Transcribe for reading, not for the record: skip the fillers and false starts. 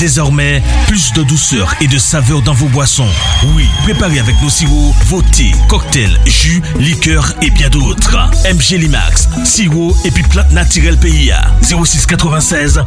Désormais, plus de douceur et de saveur dans vos boissons. Oui, préparez avec nos sirops, vos thés, cocktails, jus, liqueurs et bien d'autres. MG Limax, sirop et puis plantes naturelles PIA. 06 96